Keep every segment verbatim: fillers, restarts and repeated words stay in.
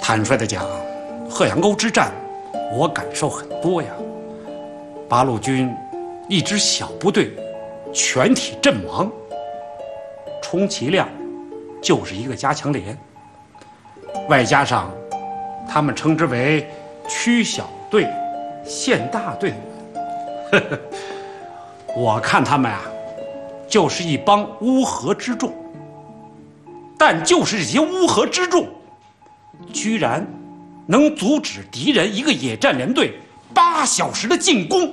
坦率地讲，鹤阳沟之战，我感受很多呀。八路军一支小部队全体阵亡，充其量就是一个加强连，外加上他们称之为区小队、县大队的人，我看他们啊，就是一帮乌合之众。但就是这些乌合之众，居然能阻止敌人一个野战连队八小时的进攻。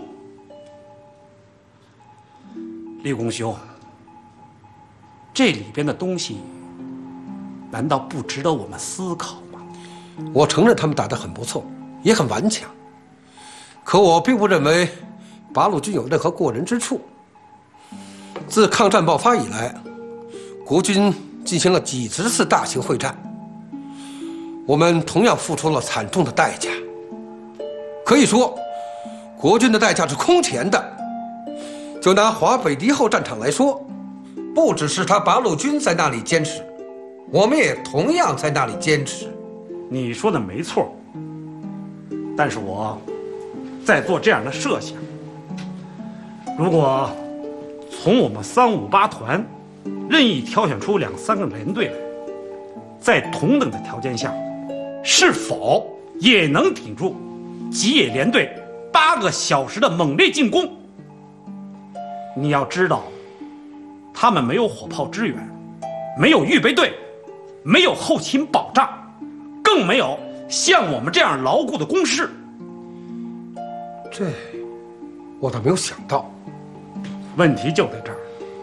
立功兄，这里边的东西难道不值得我们思考吗？ 我承认他们打得很不错，也很顽强，可我并不认为八路军有任何过人之处。自抗战爆发以来，国军进行了几十次大型会战，我们同样付出了惨重的代价。可以说，国军的代价是空前的。就拿华北敌后战场来说，不只是他八路军在那里坚持，我们也同样在那里坚持。 你说的没错，但是我在做这样的设想：如果从我们三五八团任意挑选出两三个连队来，在同等的条件下，是否也能顶住吉野连队八个小时的猛烈进攻？你要知道，他们没有火炮支援，没有预备队，没有后勤保障，更没有像我们这样牢固的工事。 这我倒没有想到。 问题就在这儿，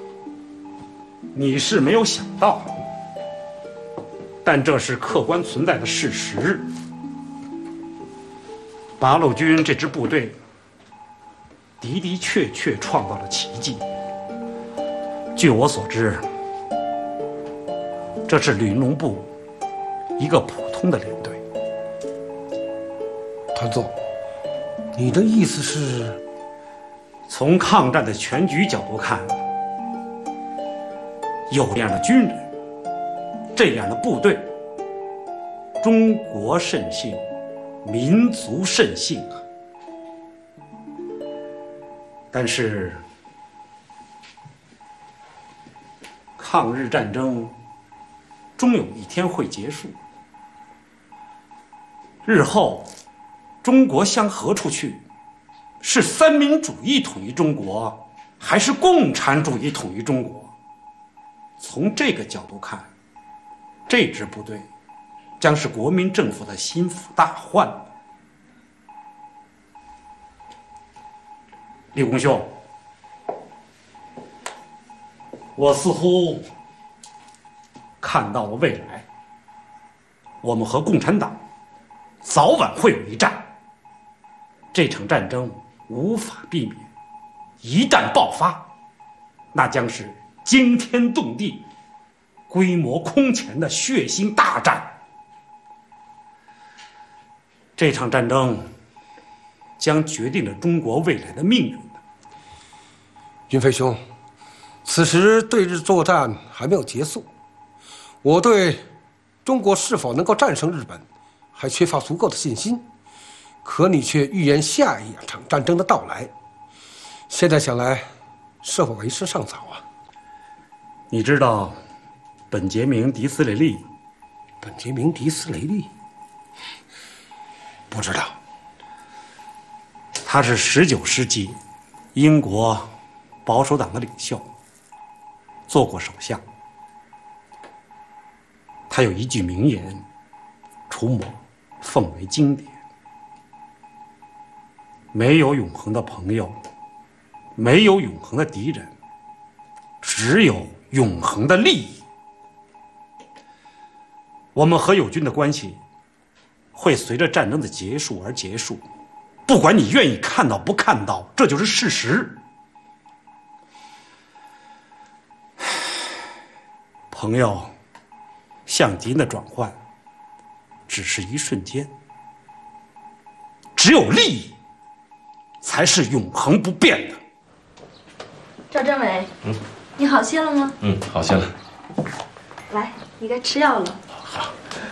你是没有想到，但这是客观存在的事实。八路军这支部队的的确确创造了奇迹。据我所知，这是旅农部一个普通的连队。 团座，你的意思是？ 从抗战的全局角度看，有这样的军人，这样的部队，中国甚幸，民族甚幸啊！但是，抗日战争终有一天会结束。日后，中国向何处去？是三民主义统一中国，还是共产主义统一中国？从这个角度看，这支部队将是国民政府的心腹大患。立功兄，我似乎看到了未来，我们和共产党早晚会有一战。这场战争无法避免，一旦爆发，那将是惊天动地、规模空前的血腥大战。这场战争将决定了中国未来的命运。 云飞兄，此时对日作战还没有结束，我对中国是否能够战胜日本还缺乏足够的信心。可你却预言下一场战争的到来，现在想来，是否为时尚早啊？ 你知道本杰明·迪斯雷利吗？ 本杰明·迪斯雷利？不知道。 他是十九世纪英国保守党的领袖，做过首相。他有一句名言，楚某奉为经典。没有永恒的朋友，没有永恒的敌人，只有永恒的利益。我们和友军的关系会随着战争的结束而结束，不管你愿意看到不看到，这就是事实。朋友向敌人的转换只是一瞬间，只有利益才是永恒不变的。 赵政委， 嗯， 你好些了吗？ 嗯，好些了。 来，你该吃药了。 好。